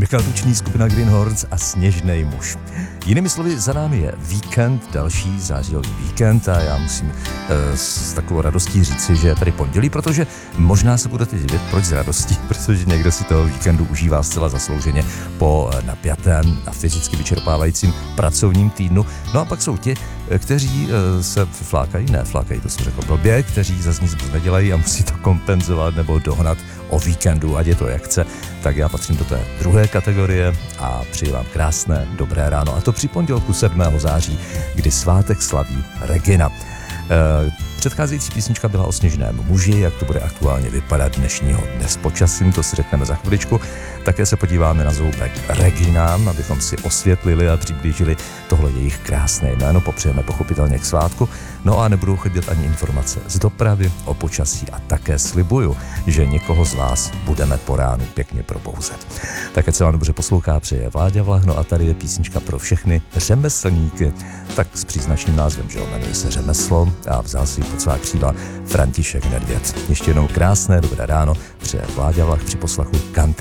Michal Tučný, skupina Greenhorns a Sněžnej muž. Jinými slovy, za námi je víkend, další zářijový víkend a já musím s takovou radostí říci, že je tady pondělí, protože možná se budete divit, proč z radostí, protože někdo si toho víkendu užívá zcela zaslouženě po napjatém a fyzicky vyčerpávajícím pracovním týdnu. No a pak jsou ti, kteří se flákají, to jsem řekl blbě, kteří zase nic nedělají a musí to kompenzovat nebo dohnat o víkendu, ať je to jak chce, tak já patřím do té druhé kategorie a přeji vám krásné, dobré ráno. A to při pondělku 7. září, kdy svátek slaví Regina. Předcházející písnička byla o sněžném muži, jak to bude aktuálně vypadat dnešního dne s počasím, to si řekneme za chviličku. Také se podíváme na zoubek Reginám, abychom si osvětlili a přiblížili tohle jejich krásné jméno, popřejeme pochopitelně k svátku. No a nebudou chybět ani informace z dopravy, o počasí a také slibuju, že někoho z vás budeme po ránu pěkně probouzet. Také se vám dobře poslouchá, přeje Vláďa Vlach, no a tady je písnička pro všechny řemeslníky, tak s příznačným názvem, že jmenuje se Řemeslo a vzal si pod svá křídla František Nedvěd. Ještě jednou krásné, dobré ráno, přeje Vláďa Vlach při poslechu Country